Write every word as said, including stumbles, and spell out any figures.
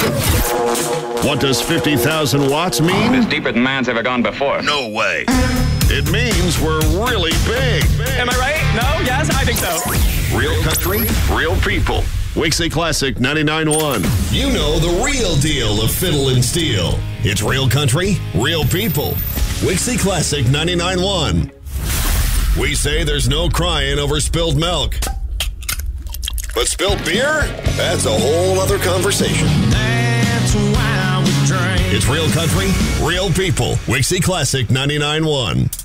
What does fifty thousand watts mean? It's deeper than man's ever gone before. No way. It means we're really big. Am I right? No? Yes? I think so. Real country, real people. Wixie Classic ninety-nine point one. You know the real deal of fiddle and steel. It's real country, real people. Wixie Classic ninety-nine point one. We say there's no crying over spilled milk. But spilled beer? That's a whole other conversation. That's why we drink. It's real country, real people. Wixie Classic ninety-nine point one.